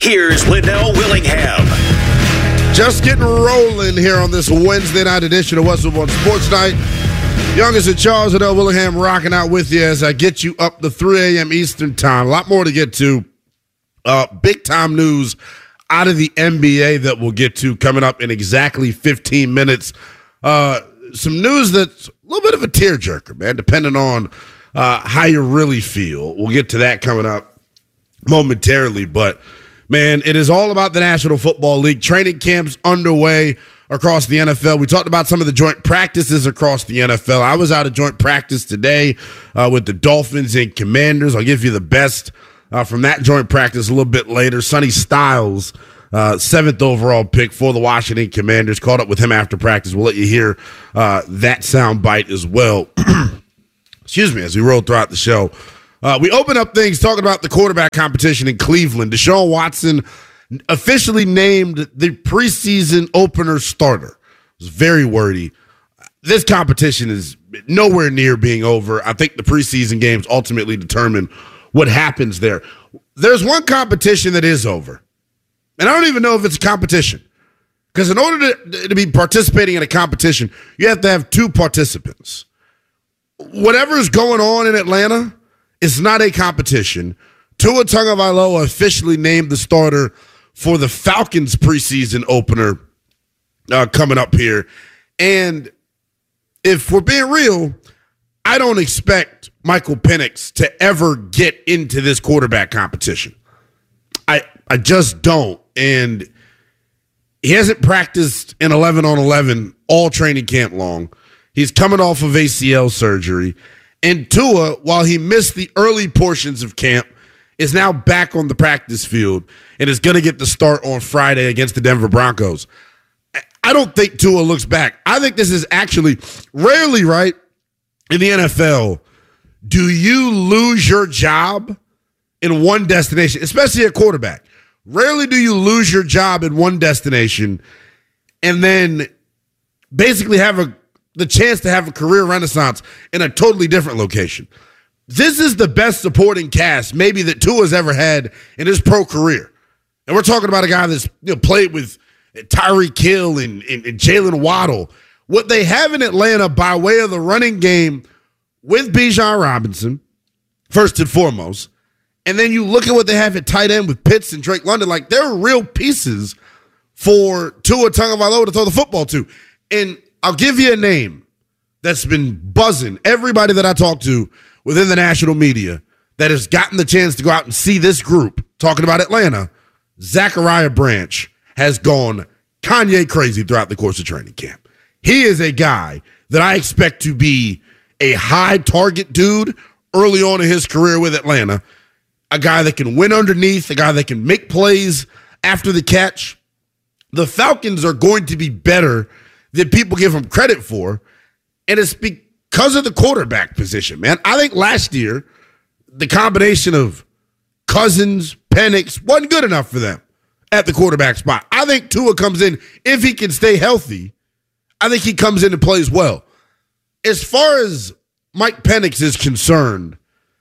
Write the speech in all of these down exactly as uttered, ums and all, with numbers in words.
Here's Liddell Willingham. Just getting rolling here on this Wednesday night edition of Westwood One Sports Night. Youngest and Charles, Liddell Willingham rocking out with you as I get you up to three a.m. Eastern time. A lot more to get to. Uh, big time news out of the N B A that we'll get to coming up in exactly fifteen minutes. Uh, some news that's a little bit of a tearjerker, man, depending on uh, how you really feel. We'll get to that coming up momentarily, but man, it is all about the National Football League. Training camps underway across the N F L. We talked about some of the joint practices across the N F L. I was out of joint practice today uh, with the Dolphins and Commanders. I'll give you the best uh, from that joint practice a little bit later. Sonny Styles, uh, seventh overall pick for the Washington Commanders. Caught up with him after practice. We'll let you hear uh, that sound bite as well. Excuse me, as we roll throughout the show. Uh, we open up things talking about the quarterback competition in Cleveland. Deshaun Watson officially named the preseason opener starter. It was very wordy. This competition is nowhere near being over. I think the preseason games ultimately determine what happens there. There's one competition that is over, and I don't even know if it's a competition, because in order to, to be participating in a competition, you have to have two participants. Whatever's going on in Atlanta, it's not a competition. Tua Tagovailoa officially named the starter for the Falcons preseason opener uh, coming up here. And if we're being real, I don't expect Michael Penix to ever get into this quarterback competition. I I just don't. And he hasn't practiced in eleven on eleven all training camp long. He's coming off of A C L surgery. And Tua, while he missed the early portions of camp, is now back on the practice field and is going to get the start on Friday against the Denver Broncos. I don't think Tua looks back. I think this is actually rarely, right, in the N F L, do you lose your job in one destination, especially a quarterback. Rarely do you lose your job in one destination and then basically have a the chance to have a career renaissance in a totally different location. This is the best supporting cast maybe that Tua's ever had in his pro career. And we're talking about a guy that's, you know, played with Tyreek Hill and, and, and Jalen Waddle. What they have in Atlanta by way of the running game with Bijan Robinson, first and foremost, and then you look at what they have at tight end with Pitts and Drake London, like they're real pieces for Tua Tagovailoa to throw the football to. And I'll give you a name that's been buzzing everybody that I talk to within the national media that has gotten the chance to go out and see this group talking about Atlanta. Zachariah Branch has gone Kanye crazy throughout the course of training camp. He is a guy that I expect to be a high target dude early on in his career with Atlanta, a guy that can win underneath, a guy that can make plays after the catch. The Falcons are going to be better than people give them credit for, and it's because of the quarterback position, man. I think last year, the combination of Cousins, Penix wasn't good enough for them at the quarterback spot. I think Tua comes in, if he can stay healthy, I think he comes in and plays well. As far as Mike Penix is concerned,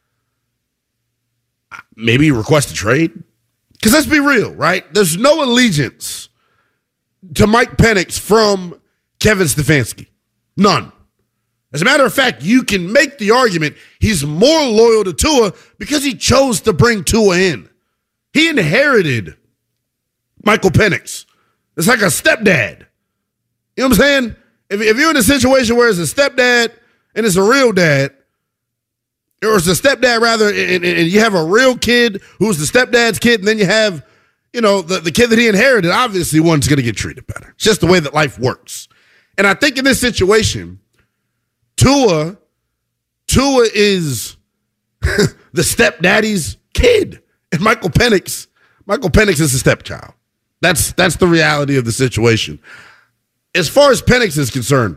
maybe request a trade? Because let's be real, right? There's no allegiance to Mike Penix from Kevin Stefanski. None. As a matter of fact, you can make the argument he's more loyal to Tua because he chose to bring Tua in. He inherited Michael Penix. It's like a stepdad. You know what I'm saying? If, if you're in a situation where it's a stepdad and it's a real dad, or it's a stepdad rather, and, and you have a real kid who's the stepdad's kid, and then you have, you know, the, the kid that he inherited, obviously one's going to get treated better. It's just the way that life works. And I think in this situation, Tua, Tua is the stepdaddy's kid. And Michael Penix, Michael Penix is a stepchild. That's that's the reality of the situation. As far as Penix is concerned,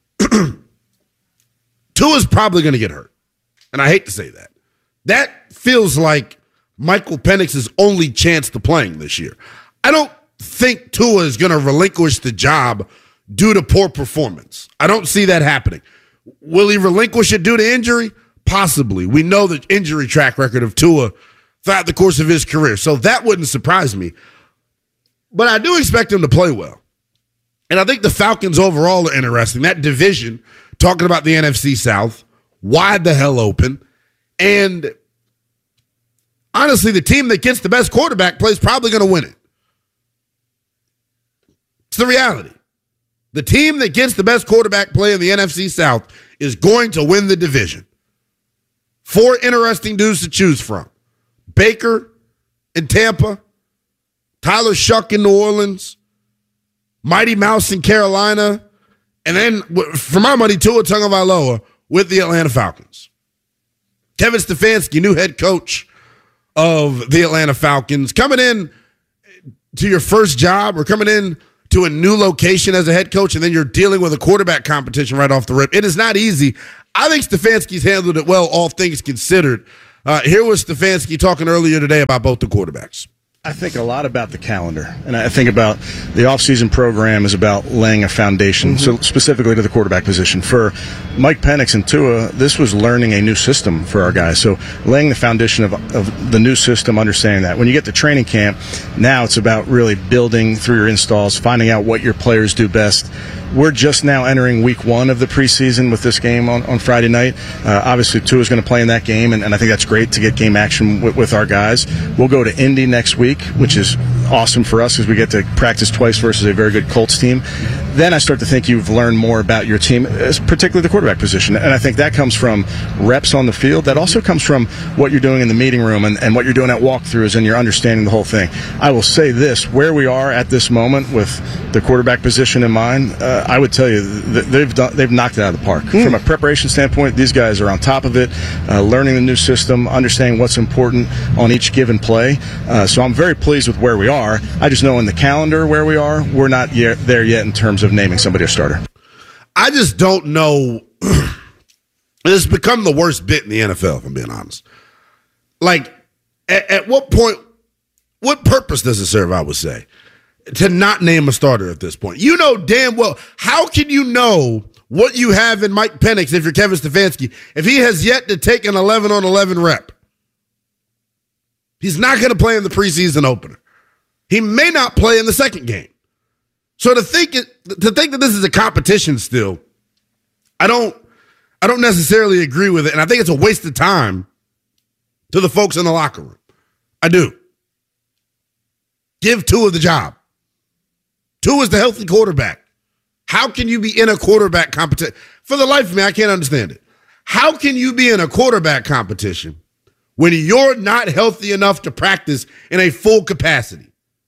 Tua's probably going to get hurt. And I hate to say that. That feels like Michael Penix's only chance to playing this year. I don't think Tua is going to relinquish the job due to poor performance. I don't see that happening. Will he relinquish it due to injury? Possibly. We know the injury track record of Tua throughout the course of his career. So that wouldn't surprise me. But I do expect him to play well. And I think the Falcons overall are interesting. That division, talking about the N F C South, wide the hell open. And honestly, the team that gets the best quarterback play is probably going to win it. It's the reality. The team that gets the best quarterback play in the N F C South is going to win the division. Four interesting dudes to choose from. Baker in Tampa, Tyler Shuck in New Orleans, Mighty Mouse in Carolina, and then, for my money, Tua Tagovailoa with the Atlanta Falcons. Kevin Stefanski, new head coach of the Atlanta Falcons, coming in to your first job or coming in to a new location as a head coach, and then you're dealing with a quarterback competition right off the rip. It is not easy. I think Stefanski's handled it well, all things considered. Uh, here was Stefanski talking earlier today about both the quarterbacks. I think a lot about the calendar, and I think about the offseason program is about laying a foundation, mm-hmm. so specifically to the quarterback position. For Mike Penix and Tua, this was learning a new system for our guys, so laying the foundation of, of the new system, understanding that. When you get to training camp, now it's about really building through your installs, finding out what your players do best. We're just now entering week one of the preseason with this game on, on Friday night. Uh, obviously, Tua is going to play in that game, and, and I think that's great to get game action with, with our guys. We'll go to Indy next week, which is awesome for us because we get to practice twice versus a very good Colts team. Then I start to think you've learned more about your team, particularly the quarterback position. And I think that comes from reps on the field. That also comes from what you're doing in the meeting room and, and what you're doing at walkthroughs, and you're understanding the whole thing. I will say this, where we are at this moment with the quarterback position in mind, uh, I would tell you th- they've done, they've knocked it out of the park. Mm. From a preparation standpoint, these guys are on top of it, uh, learning the new system, understanding what's important on each given play. Uh, so I'm very pleased with where we are. I just know in the calendar where we are, we're not yet there yet in terms of naming somebody a starter. I just don't know. It's become the worst bit in the N F L, if I'm being honest. Like, at, at what point, what purpose does it serve, I would say, to not name a starter at this point? You know damn well, how can you know what you have in Mike Penix if you're Kevin Stefanski if he has yet to take an eleven on eleven rep? He's not going to play in the preseason opener. He may not play in the second game. So to think it, to think that this is a competition still, I don't I don't necessarily agree with it, and I think it's a waste of time to the folks in the locker room. I do. Give Tua the job. Tua is the healthy quarterback. How can you be in a quarterback competition? For the life of me, I can't understand it. How can you be in a quarterback competition when you're not healthy enough to practice in a full capacity?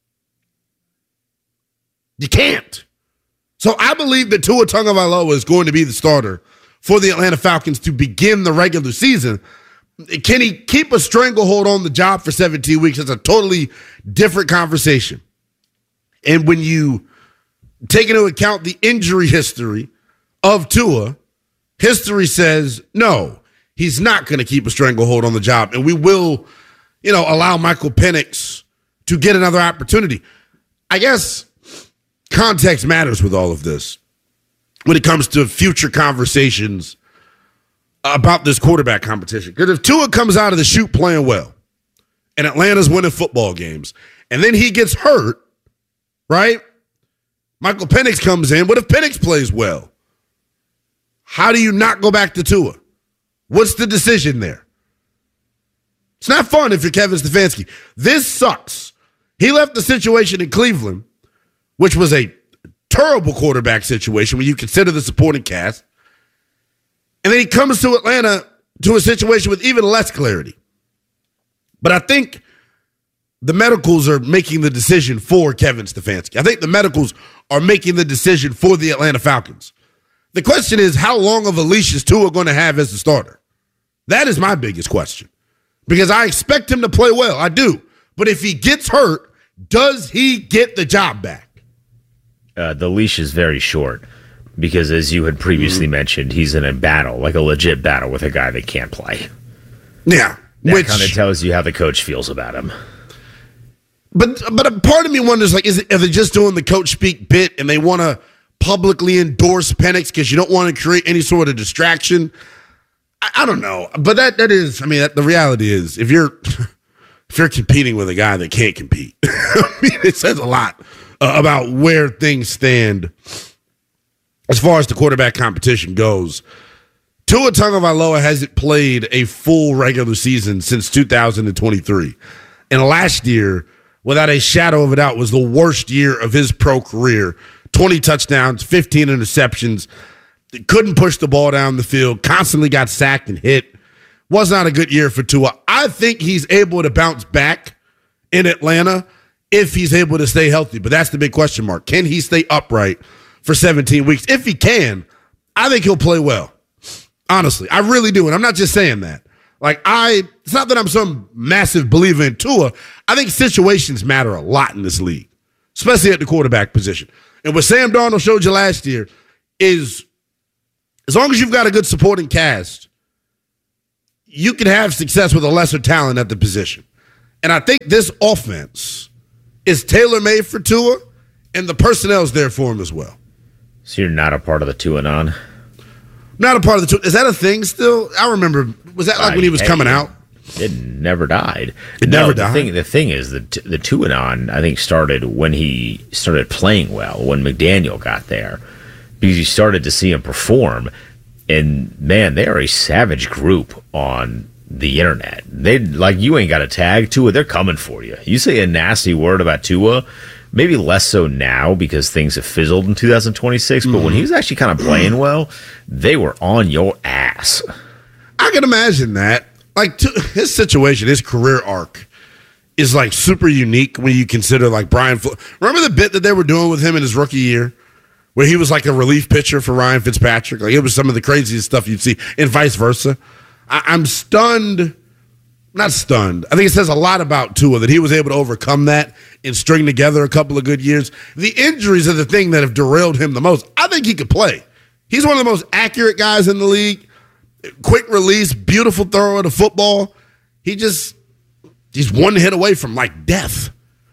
You can't. So I believe that Tua Tagovailoa is going to be the starter for the Atlanta Falcons to begin the regular season. Can he keep a stranglehold on the job for seventeen weeks? It's a totally different conversation. And when you take into account the injury history of Tua, history says, no, he's not going to keep a stranglehold on the job. And we will, you know, allow Michael Penix to get another opportunity. I guess context matters with all of this when it comes to future conversations about this quarterback competition. Because if Tua comes out of the chute playing well and Atlanta's winning football games and then he gets hurt, right? Michael Penix comes in. What if Penix plays well? How do you not go back to Tua? What's the decision there? It's not fun if you're Kevin Stefanski. This sucks. He left the situation in Cleveland, which was a terrible quarterback situation when you consider the supporting cast. And then he comes to Atlanta to a situation with even less clarity. But I think the medicals are making the decision for Kevin Stefanski. I think the medicals are making the decision for the Atlanta Falcons. The question is, how long of a leash is Tua going to have as a starter? That is my biggest question. Because I expect him to play well. I do. But if he gets hurt, does he get the job back? Uh, the leash is very short. Because as you had previously mm-hmm. mentioned, he's in a battle, like a legit battle with a guy that can't play. Yeah. That which kind of tells you how the coach feels about him. But but a part of me wonders, like, is it, are they just doing the coach speak bit and they want to publicly endorse Penix because you don't want to create any sort of distraction? I, I don't know. But that that is, I mean, that, the reality is, if you're if if you're competing with a guy that can't compete. I mean, it says a lot uh, about where things stand as far as the quarterback competition goes. Tua Tagovailoa hasn't played a full regular season since two thousand twenty-three. And last year, without a shadow of a doubt, was the worst year of his pro career. twenty touchdowns, fifteen interceptions. Couldn't push the ball down the field. Constantly got sacked and hit. Was not a good year for Tua. I think he's able to bounce back in Atlanta if he's able to stay healthy. But that's the big question mark. Can he stay upright for seventeen weeks? If he can, I think he'll play well. Honestly, I really do. And I'm not just saying that. Like, I, it's not that I'm some massive believer in Tua. I think situations matter a lot in this league, especially at the quarterback position. And what Sam Darnold showed you last year is as long as you've got a good supporting cast, you can have success with a lesser talent at the position. And I think this offense is tailor-made for Tua, and the personnel's there for him as well. So you're not a part of the Tuanon? Not a part of the Tua. Is that a thing still? I remember. Was that like I when he was coming out? It never died. It no, never the died. Thing, the thing is, the the Tuanon, I think, started when he started playing well, when McDaniel got there, because you started to see him perform. And man, they are a savage group on the internet. They like you ain't got a tag Tua, they're coming for you. You say a nasty word about Tua, maybe less so now because things have fizzled in two thousand twenty-six. But mm-hmm. when he was actually kind of playing well, they were on your ass. I can imagine that. Like to, his situation, his career arc is like super unique when you consider like Brian. Fl- Remember the bit that they were doing with him in his rookie year, where he was like a relief pitcher for Ryan Fitzpatrick? Like it was some of the craziest stuff you'd see, and vice versa. I- I'm stunned, not stunned. I think it says a lot about Tua that he was able to overcome that and string together a couple of good years. The injuries are the thing that have derailed him the most. I think he could play. He's one of the most accurate guys in the league. Quick release, beautiful thrower to football. He just, he's one hit away from like death.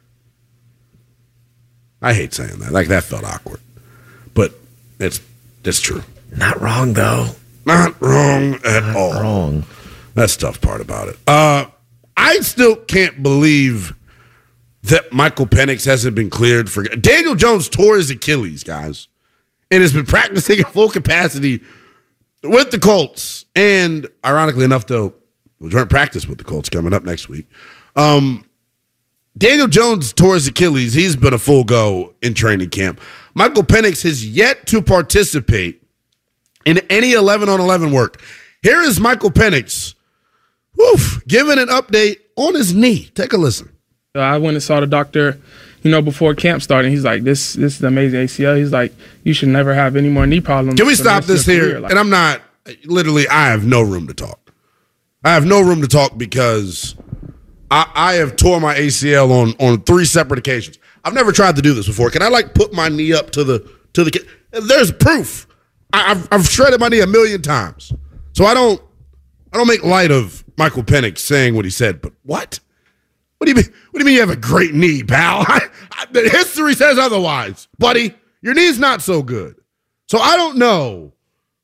I hate saying that. Like that felt awkward. But it's that's true. Not wrong, though. Not wrong at Not all. wrong. That's the tough part about it. Uh, I still can't believe that Michael Penix hasn't been cleared for. Daniel Jones tore his Achilles, guys, and has been practicing at full capacity with the Colts. And ironically enough, though, we're joint practice with the Colts coming up next week. Um, Daniel Jones tore his Achilles. He's been a full go in training camp. Michael Penix has yet to participate in any eleven on eleven work. Here is Michael Penix, woof, giving an update on his knee. Take a listen. I went and saw the doctor, you know, before camp started. He's like, this this is an amazing A C L. He's like, you should never have any more knee problems. Can we stop this here? Like, and I'm not, literally, I have no room to talk. I have no room to talk because I, I have tore my A C L on, on three separate occasions. I've never tried to do this before. Can I, like, put my knee up to the, to the, there's proof. I, I've, I've shredded my knee a million times. So I don't, I don't make light of Michael Penix saying what he said, but what? What do you mean? What do you mean you have a great knee, pal? I, I, the history says otherwise, buddy. Your knee's not so good. So I don't know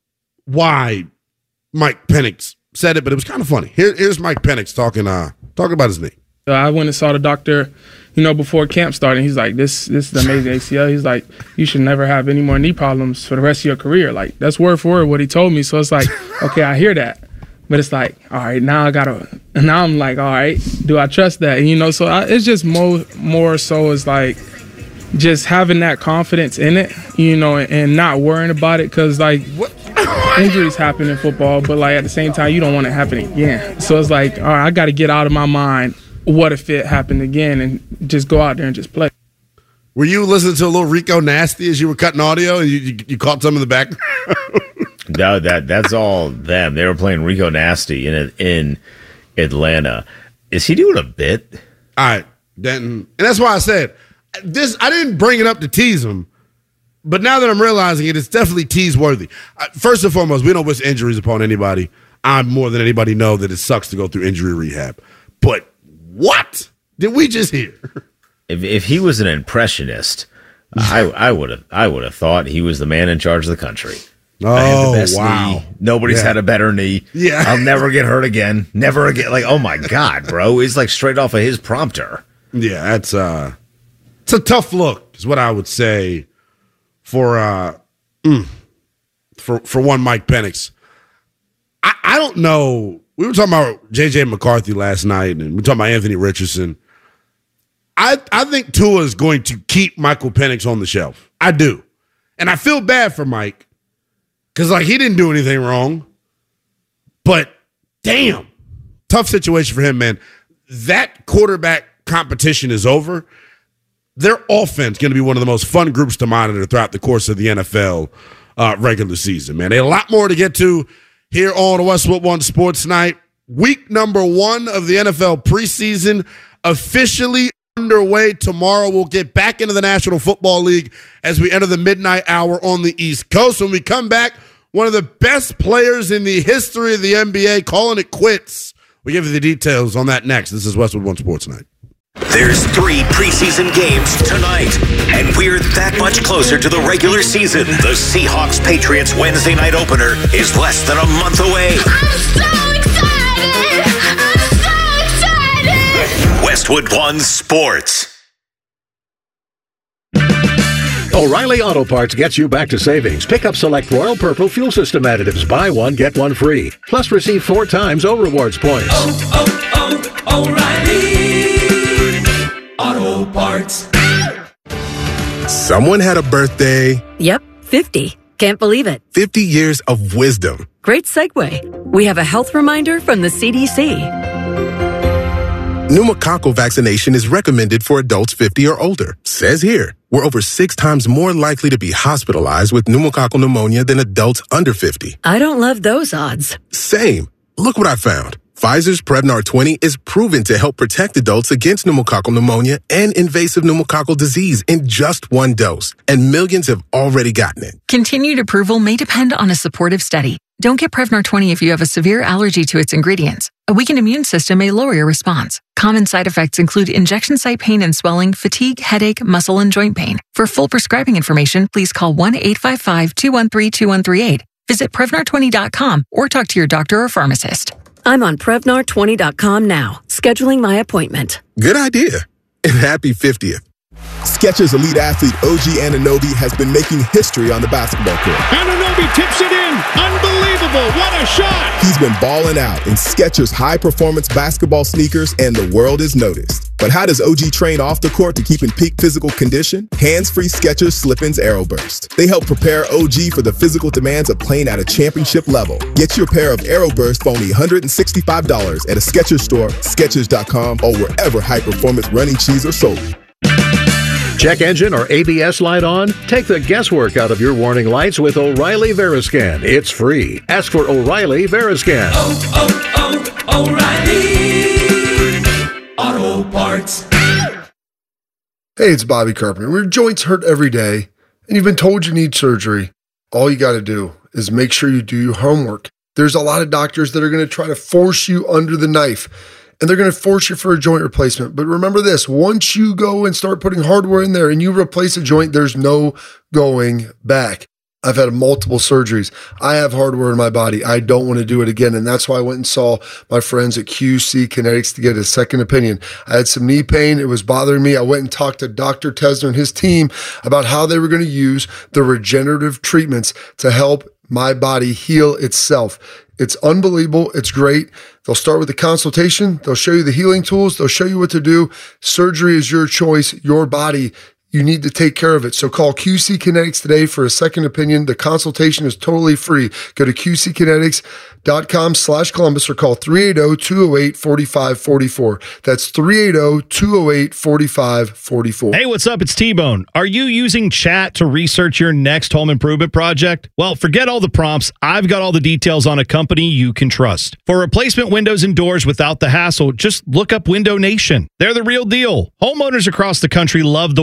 why Mike Penix said it, but it was kind of funny. Here, here's Mike Penix talking, uh, talking about his knee. I went and saw the doctor, you know, before camp started. He's like, this this is an amazing A C L. He's like, you should never have any more knee problems for the rest of your career. Like, that's word for word what he told me. So it's like, okay, I hear that. But it's like, all right, now I gotta, now I'm like, all right, do I trust that? And, you know, so I, it's just more, more so is like just having that confidence in it, you know, and, and not worrying about it. Cause like injuries happen in football, but like at the same time, you don't want to happen again. So it's like, all right, I got to get out of my mind. What if it happened again, and just go out there and just play. Were you listening to a little Rico Nasty as you were cutting audio and you, you, you caught some of the background? No, that that's all them. They were playing Rico Nasty in in Atlanta. Is he doing a bit? All right, Denton. And that's why I said this. I didn't bring it up to tease him, but now that I'm realizing it, it's definitely tease worthy. First and foremost, we don't wish injuries upon anybody. I more than anybody know that it sucks to go through injury rehab. But what did we just hear? If if he was an impressionist, I I would have I would have thought he was the man in charge of the country. Oh, I have the best wow. knee. Nobody's Yeah. had a better knee. Yeah. I'll never get hurt again. Never again. Like, oh my God, bro. It's like straight off of his prompter. Yeah, that's uh it's a tough look, is what I would say for uh mm, for for one Mike Penix. I, I don't know. We were talking about J J McCarthy last night, and we were talking about Anthony Richardson. I I think Tua is going to keep Michael Penix on the shelf. I do. And I feel bad for Mike. Because, like, he didn't do anything wrong. But, damn, tough situation for him, man. That quarterback competition is over. Their offense going to be one of the most fun groups to monitor throughout the course of the N F L uh, regular season, man. They have a lot more to get to here on Westwood One Sports Night. Week number one of the N F L preseason officially underway tomorrow. We'll get back into the National Football League as we enter the midnight hour on the East Coast. When we come back, one of the best players in the history of the N B A calling it quits. We'll give you the details on that next. This is Westwood One Sports Night. There's three preseason games tonight, and we're that much closer to the regular season. The Seahawks-Patriots Wednesday night opener is less than a month away. I'm so excited! I'm so excited! Westwood One Sports. O'Reilly Auto Parts gets you back to savings. Pick up select Royal Purple Fuel System additives. Buy one, get one free. Plus, receive four times O Rewards points. Oh, oh, oh, O'Reilly Auto Parts. Someone had a birthday. Yep, fifty. Can't believe it. fifty years of wisdom. Great segue. We have a health reminder from the C D C. Pneumococcal vaccination is recommended for adults fifty or older. Says here, we're over six times more likely to be hospitalized with pneumococcal pneumonia than adults under fifty. I don't love those odds. Same. Look what I found. Pfizer's Prevnar twenty is proven to help protect adults against pneumococcal pneumonia and invasive pneumococcal disease in just one dose, and millions have already gotten it. Continued approval may depend on a supportive study. Don't get Prevnar twenty if you have a severe allergy to its ingredients. A weakened immune system may lower your response. Common side effects include injection site pain and swelling, fatigue, headache, muscle, and joint pain. For full prescribing information, please call one eight five five, two one three, two one three eight. Visit Prevnar twenty dot com or talk to your doctor or pharmacist. I'm on Prevnar twenty dot com now, scheduling my appointment. Good idea. And happy fiftieth. Skechers elite athlete O G Anunoby has been making history on the basketball court. Anunoby tips it in. Unbelievable. What a shot. He's been balling out in Skechers high-performance basketball sneakers, and the world is noticed. But how does O G train off the court to keep in peak physical condition? Hands-free Skechers Slip-ins Aeroburst. They help prepare O G for the physical demands of playing at a championship level. Get your pair of Aeroburst for only one hundred sixty-five dollars at a Skechers store, Skechers dot com, or wherever high-performance running shoes are sold. Check engine or A B S light on? Take the guesswork out of your warning lights with O'Reilly Veriscan. It's free. Ask for O'Reilly Veriscan. Oh, oh, oh, O'Reilly Auto Parts. Hey, it's Bobby Carpenter. When your joints hurt every day and you've been told you need surgery, all you got to do is make sure you do your homework. There's a lot of doctors that are going to try to force you under the knife, and they're going to force you for a joint replacement. But remember this, once you go and start putting hardware in there and you replace a joint, there's no going back. I've had multiple surgeries. I have hardware in my body. I don't want to do it again. And that's why I went and saw my friends at Q C Kinetics to get a second opinion. I had some knee pain. It was bothering me. I went and talked to Doctor Tesner and his team about how they were going to use the regenerative treatments to help my body heal itself. It's unbelievable. It's great. They'll start with a consultation. They'll show you the healing tools. They'll show you what to do. Surgery is your choice, your body. You need to take care of it. So call Q C Kinetics today for a second opinion. The consultation is totally free. Go to Q C Kinetics dot com slash Columbus or call three eight zero, two zero eight, four five four four. That's three eight zero, two zero eight, four five four four. Hey, what's up? It's T-Bone. Are you using chat to research your next home improvement project? Well, forget all the prompts. I've got all the details on a company you can trust. For replacement windows and doors without the hassle, just look up Window Nation. They're the real deal. Homeowners across the country love the one-day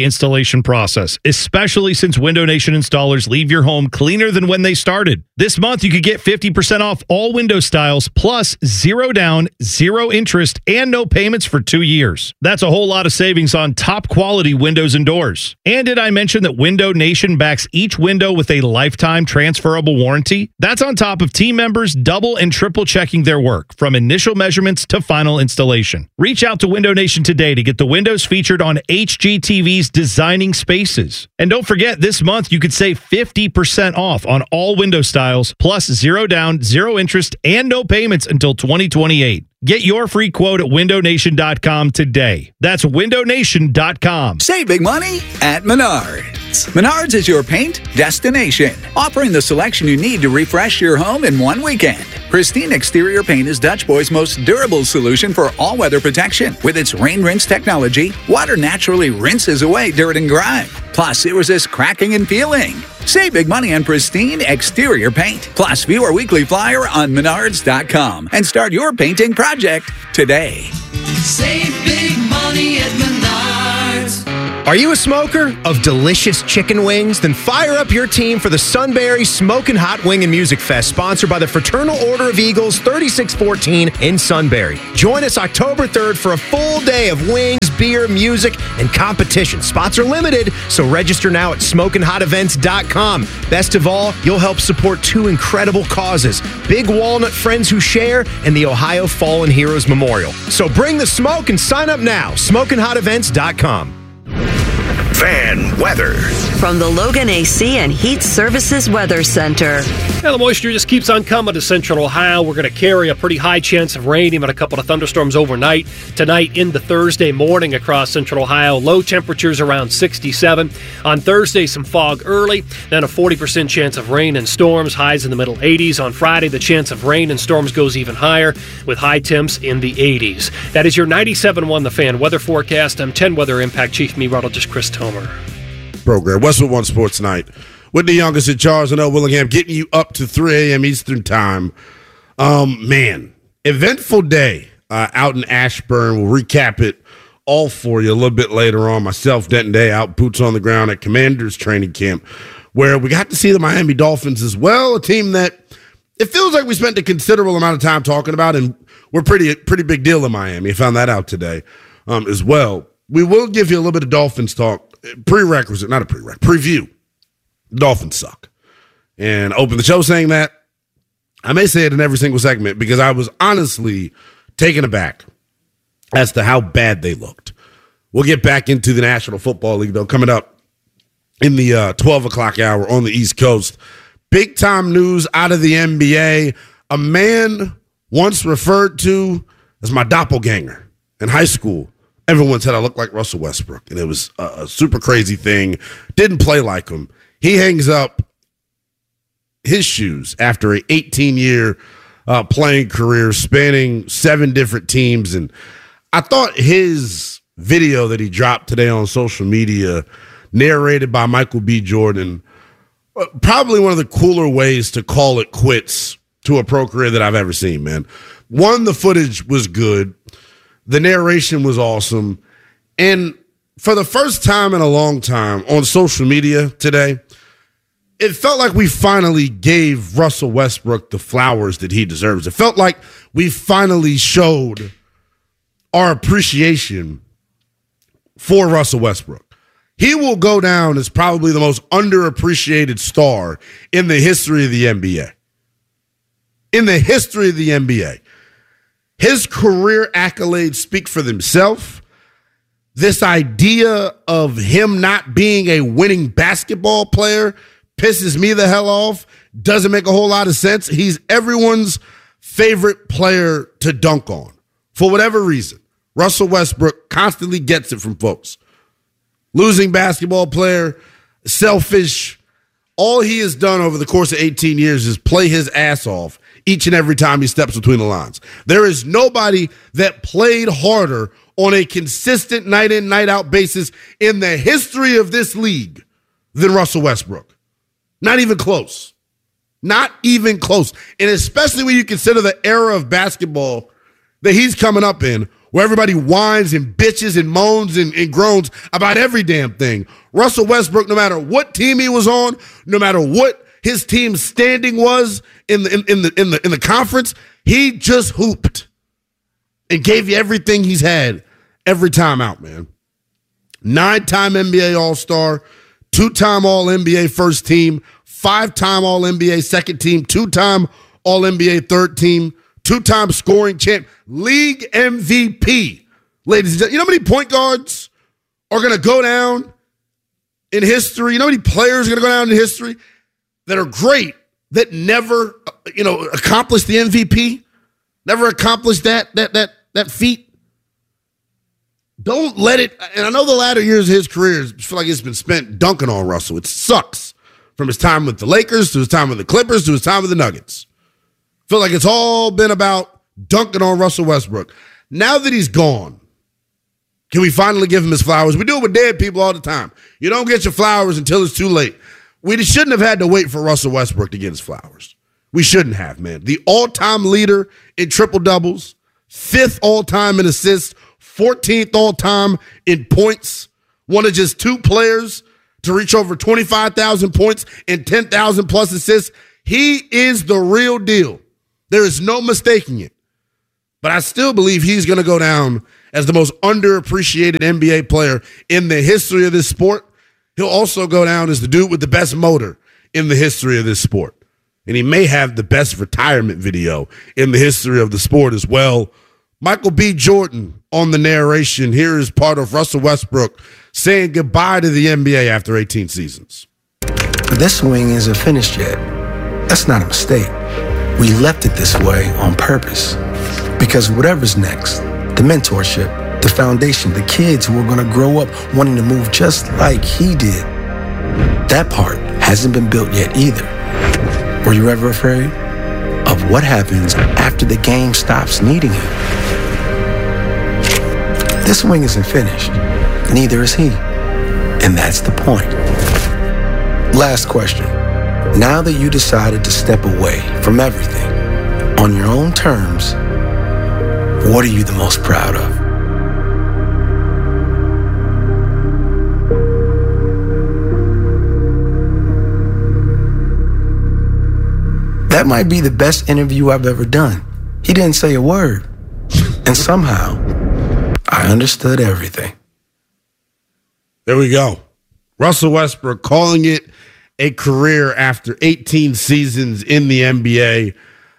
installation process, especially since Window Nation installers leave your home cleaner than when they started. This month, you could get fifty percent off all window styles, plus zero down, zero interest, and no payments for two years. That's a whole lot of savings on top quality windows and doors. And did I mention that Window Nation backs each window with a lifetime transferable warranty? That's on top of team members double and triple checking their work, from initial measurements to final installation. Reach out to Window Nation today to get the windows featured on H G T V's Designing Spaces. And don't forget, this month you could save fifty percent off on all window styles, plus zero down, zero interest, and no payments until twenty twenty-eight. Get your free quote at window nation dot com today. That's window nation dot com. Save big money at Menards. Menards is your paint destination, offering the selection you need to refresh your home in one weekend. Pristine Exterior Paint is Dutch Boy's most durable solution for all-weather protection. With its rain rinse technology, water naturally rinses away dirt and grime. Plus, it resists cracking and peeling. Save big money on Pristine Exterior Paint. Plus, view our weekly flyer on menards dot com and start your painting project today. Save big money at Menards. Are you a smoker of delicious chicken wings? Then fire up your team for the Sunbury Smokin' Hot Wing and Music Fest, sponsored by the Fraternal Order of Eagles, thirty-six fourteen in Sunbury. Join us October third for a full day of wings, beer, music, and competition. Spots are limited, so register now at smokin hot events dot com. Best of all, you'll help support two incredible causes: Big Walnut Friends Who Share and the Ohio Fallen Heroes Memorial. So bring the smoke and sign up now. smokin hot events dot com. Fan weather. From the Logan A C and Heat Services Weather Center. Yeah, the moisture just keeps on coming to central Ohio. We're going to carry a pretty high chance of rain, even a couple of thunderstorms overnight. Tonight into Thursday morning across central Ohio, low temperatures around sixty-seven. On Thursday, some fog early, then a forty percent chance of rain and storms, highs in the middle eighties. On Friday, the chance of rain and storms goes even higher, with high temps in the eighties. That is your ninety-seven point one The Fan weather forecast. I'm ten Weather Impact Chief Meteorologist Chris Tomer. Program Westwood One Sports Night with the youngest at Charles and L. Willingham, getting you up to three a.m. Eastern Time. Um, man, eventful day uh, out in Ashburn. We'll recap it all for you a little bit later on. Myself, Denton Day, out boots on the ground at Commanders training camp, where we got to see the Miami Dolphins as well, a team that it feels like we spent a considerable amount of time talking about, and we're pretty pretty big deal in Miami. I found that out today um, as well. We will give you a little bit of Dolphins talk. Prerequisite, not a prerequisite, preview. Dolphins suck. And open the show saying that. I may say it in every single segment because I was honestly taken aback as to how bad they looked. We'll get back into the National Football League, though, coming up in the uh, twelve o'clock hour on the East Coast. Big time news out of the N B A. A man once referred to as my doppelganger in high school. Everyone said I looked like Russell Westbrook, and it was a, a super crazy thing. Didn't play like him. He hangs up his shoes after an eighteen-year uh, playing career spanning seven different teams. And I thought his video that he dropped today on social media, narrated by Michael B. Jordan, probably one of the cooler ways to call it quits to a pro career that I've ever seen, man. One, the footage was good. The narration was awesome. And for the first time in a long time on social media today, it felt like we finally gave Russell Westbrook the flowers that he deserves. It felt like we finally showed our appreciation for Russell Westbrook. He will go down as probably the most underappreciated star in the history of the N B A. In the history of the N B A. His career accolades speak for themselves. This idea of him not being a winning basketball player pisses me the hell off. Doesn't make a whole lot of sense. He's everyone's favorite player to dunk on. For whatever reason, Russell Westbrook constantly gets it from folks. Losing basketball player, selfish. All he has done over the course of eighteen years is play his ass off each and every time he steps between the lines. There is nobody that played harder on a consistent night in, night out basis in the history of this league than Russell Westbrook. Not even close. Not even close. And especially when you consider the era of basketball that he's coming up in, where everybody whines and bitches and moans and, and groans about every damn thing. Russell Westbrook, no matter what team he was on, no matter what his team's standing was in the in, in the in the in the conference, he just hooped and gave you everything he's had every time out, man. Nine-time N B A All-Star, two-time All-N B A first team, five-time All-N B A second team, two-time All-N B A third team, two-time scoring champ, league M V P. Ladies and gentlemen, you know how many point guards are going to go down in history? You know how many players are going to go down in history that are great, that never, you know, accomplished the M V P? Never accomplished that, that, that, that feat? Don't let it, and I know the latter years of his career, I feel like it's been spent dunking on Russell. It sucks. From his time with the Lakers, to his time with the Clippers, to his time with the Nuggets. I feel like it's all been about dunking on Russell Westbrook. Now that he's gone, can we finally give him his flowers? We do it with dead people all the time. You don't get your flowers until it's too late. We shouldn't have had to wait for Russell Westbrook to get his flowers. We shouldn't have, man. The all-time leader in triple-doubles, fifth all-time in assists, fourteenth all-time in points, one of just two players to reach over twenty-five thousand points and ten thousand plus assists. He is the real deal. There is no mistaking it. But I still believe he's going to go down as the most underappreciated N B A player in the history of this sport. He'll also go down as the dude with the best motor in the history of this sport. And he may have the best retirement video in the history of the sport as well. Michael B. Jordan on the narration. Here is part of Russell Westbrook saying goodbye to the N B A after eighteen seasons. But this swing isn't finished yet. That's not a mistake. We left it this way on purpose. Because whatever's next, the mentorship, the foundation, the kids who are going to grow up wanting to move just like he did, that part hasn't been built yet either. Were you ever afraid of what happens after the game stops needing him? This swing isn't finished. Neither is he. And that's the point. Last question. Now that you decided to step away from everything on your own terms, what are you the most proud of? That might be the best interview I've ever done. He didn't say a word. And somehow, I understood everything. There we go. Russell Westbrook calling it a career after eighteen seasons in the N B A.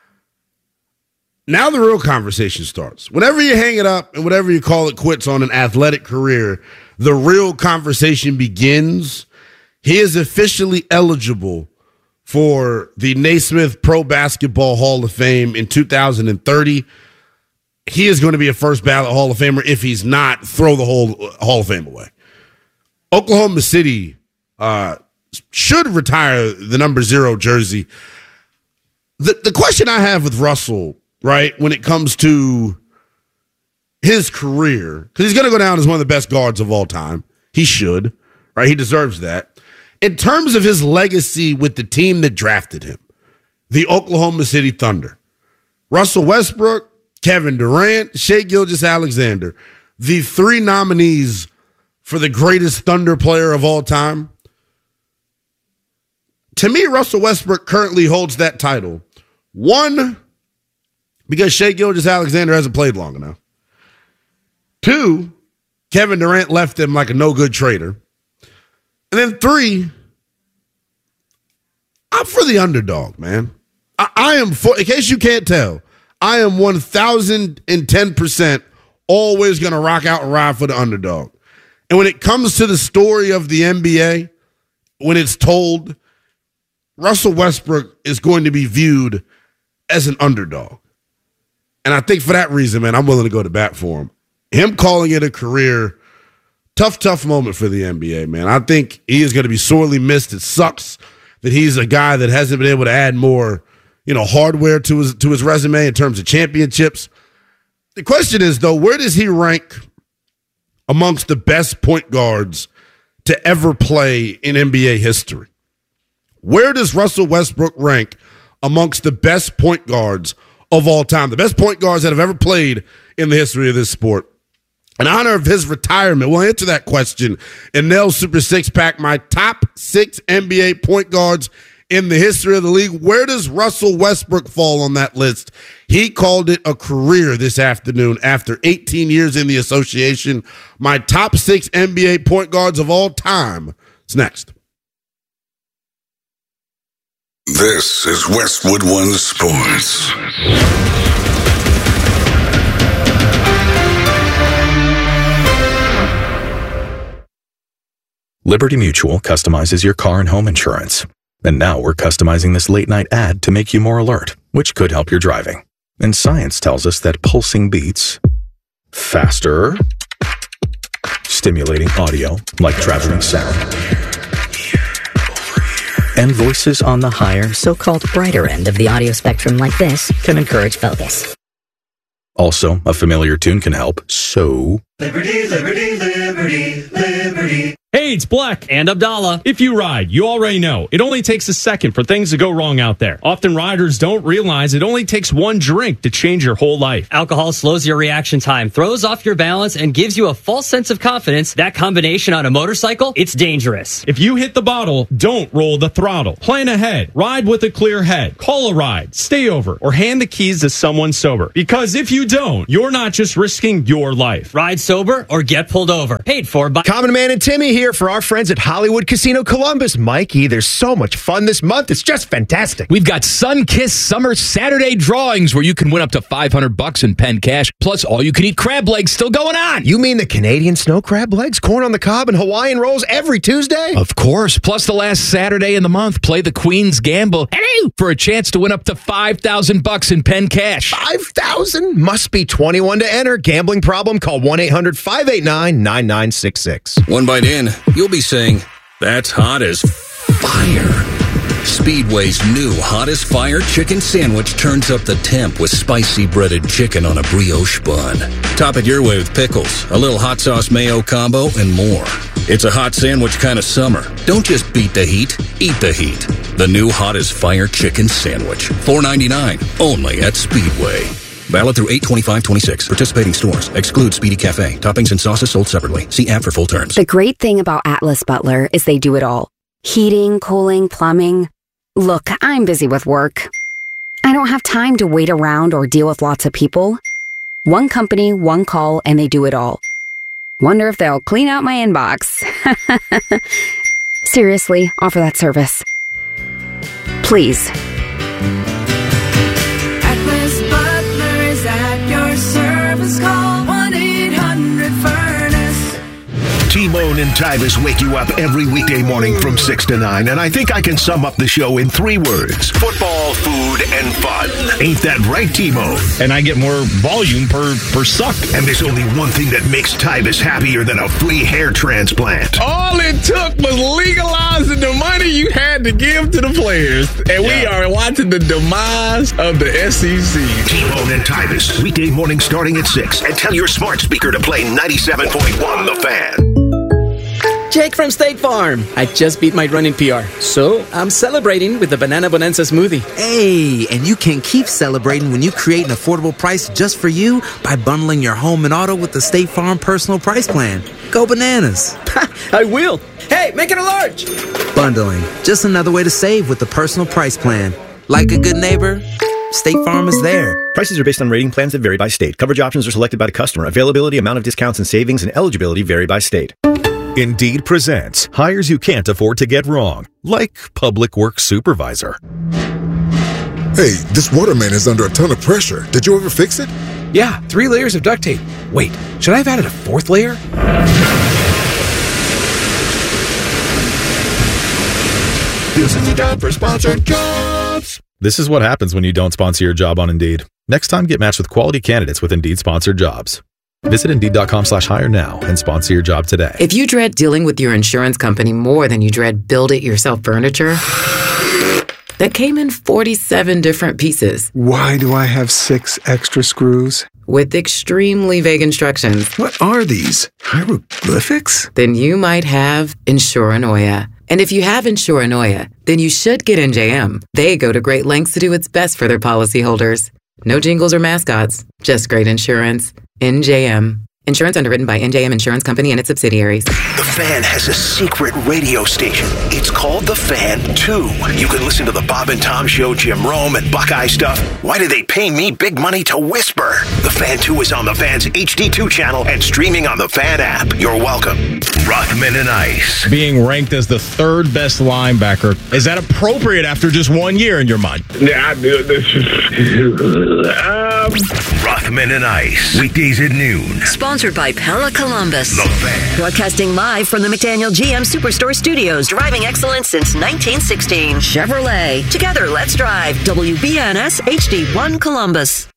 Now the real conversation starts. Whenever you hang it up and whatever you call it quits on an athletic career, the real conversation begins. He is officially eligible for the Naismith Pro Basketball Hall of Fame in two thousand thirty. He is going to be a first ballot Hall of Famer. If he's not, throw the whole Hall of Fame away. Oklahoma City uh, should retire the number zero jersey. The, the question I have with Russell, right, when it comes to his career, because he's going to go down as one of the best guards of all time. He should, right? He deserves that. In terms of his legacy with the team that drafted him, the Oklahoma City Thunder, Russell Westbrook, Kevin Durant, Shai Gilgeous-Alexander, the three nominees for the greatest Thunder player of all time. To me, Russell Westbrook currently holds that title. One, because Shai Gilgeous-Alexander hasn't played long enough. Two, Kevin Durant left him like a no-good trader. And then three, I'm for the underdog, man. I, I am for, in case you can't tell, I am one thousand ten percent always going to rock out and ride for the underdog. And when it comes to the story of the N B A, when it's told, Russell Westbrook is going to be viewed as an underdog. And I think for that reason, man, I'm willing to go to bat for him. Him calling it a career, tough, tough moment for the N B A, man. I think he is going to be sorely missed. It sucks that he's a guy that hasn't been able to add more, you know, hardware to his to his resume in terms of championships. The question is, though, where does he rank amongst the best point guards to ever play in N B A history? Where does Russell Westbrook rank amongst the best point guards of all time? The best point guards that have ever played in the history of this sport. In honor of his retirement, we'll answer that question in Nell's Super Six Pack, my top six N B A point guards in the history of the league. Where does Russell Westbrook fall on that list? He called it a career this afternoon after eighteen years in the association. My top six N B A point guards of all time. It's next. This is Westwood One Sports. Liberty Mutual customizes your car and home insurance. And now we're customizing this late night ad to make you more alert, which could help your driving. And science tells us that pulsing beats faster, stimulating audio like traveling sound, and voices on the higher, so-called brighter end of the audio spectrum like this can encourage focus. Also, a familiar tune can help, so... Liberty, liberty, liberty, liberty. Hey, it's Black and Abdallah. If you ride, you already know it only takes a second for things to go wrong out there. Often riders don't realize it only takes one drink to change your whole life. Alcohol slows your reaction time, throws off your balance, and gives you a false sense of confidence. That combination on a motorcycle, it's dangerous. If you hit the bottle, don't roll the throttle. Plan ahead. Ride with a clear head. Call a ride, stay over, or hand the keys to someone sober. Because if you don't, you're not just risking your life. Ride sober or get pulled over. Paid for by Common Man and Timmy here for our friends at Hollywood Casino Columbus. Mikey, there's so much fun this month. It's just fantastic. We've got Sun-Kissed Summer Saturday drawings where you can win up to five hundred bucks in pen cash, plus all you can eat crab legs still going on. You mean the Canadian snow crab legs, corn on the cob, and Hawaiian rolls every Tuesday? Of course. Plus the last Saturday in the month, play the Queen's Gamble Hello! For a chance to win up to five thousand bucks in pen cash. five thousand? Must be twenty-one to enter. Gambling problem? Call one eight hundred five eight nine nine nine six six. One bite in, you'll be saying, that's hot as fire. Speedway's new Hot as Fire chicken sandwich turns up the temp with spicy breaded chicken on a brioche bun. Top it your way with pickles, a little hot sauce mayo combo, and more. It's a hot sandwich kind of summer. Don't just beat the heat, eat the heat. The new Hot as Fire chicken sandwich. four ninety-nine, only at Speedway. Valid through eight twenty-five twenty-six. Participating stores. Exclude Speedy Cafe. Toppings and sauces sold separately. See app for full terms. The great thing about Atlas Butler is they do it all. Heating, cooling, plumbing. Look, I'm busy with work. I don't have time to wait around or deal with lots of people. One company, one call, and they do it all. Wonder if they'll clean out my inbox. Seriously, offer that service. Please. Atlas Butler is at your service. Call one eight hundred furnace. T-Bone and Tyvis wake you up every weekday morning from six to nine, and I think I can sum up the show in three words. Football, food, and fun. Ain't that right, T-Bone? And I get more volume per, per suck. And there's only one thing that makes Tyvis happier than a free hair transplant. All it took was legalizing the money you had to give to the players. And yeah. We are watching the demise of the S E C. T-Bone and Tyvis, weekday morning starting at six. And tell your smart speaker to play ninety-seven point one The Fan. Jake from State Farm. I just beat my running P R, so I'm celebrating with the Banana Bonanza smoothie. Hey, and you can keep celebrating when you create an affordable price just for you by bundling your home and auto with the State Farm Personal Price Plan. Go bananas. I will. Hey, make it a large. Bundling, just another way to save with the Personal Price Plan. Like a good neighbor, State Farm is there. Prices are based on rating plans that vary by state. Coverage options are selected by the customer. Availability, amount of discounts and savings, and eligibility vary by state. Indeed presents hires you can't afford to get wrong, like public works supervisor. Hey, this waterman is under a ton of pressure. Did you ever fix it? Yeah, three layers of duct tape. Wait, should I have added a fourth layer? This is the time for sponsored jobs. This is what happens when you don't sponsor your job on Indeed. Next time, get matched with quality candidates with Indeed sponsored jobs. Visit Indeed.com slash hire now and sponsor your job today. If you dread dealing with your insurance company more than you dread build-it-yourself furniture that came in forty-seven different pieces. Why do I have six extra screws? With extremely vague instructions. What are these? Hieroglyphics? Then you might have Insuranoia. And if you have Insuranoia, then you should get N J M. They go to great lengths to do its best for their policyholders. No jingles or mascots, just great insurance. N J M. Insurance underwritten by N J M Insurance Company and its subsidiaries. The Fan has a secret radio station. It's called The Fan two. You can listen to the Bob and Tom Show, Jim Rome, and Buckeye stuff. Why do they pay me big money to whisper? The Fan two is on the Fan's H D two channel and streaming on the Fan app. You're welcome. Rothman and Ice. Being ranked as the third best linebacker, is that appropriate after just one year in your mind? Yeah, I do. This is... um... Rothman and Ice. Weekdays at noon. Sponsored by Pella Columbus. The Fan. Broadcasting live from the McDaniel G M Superstore Studios. Driving excellence since nineteen sixteen. Chevrolet. Together, let's drive. W B N S H D one Columbus.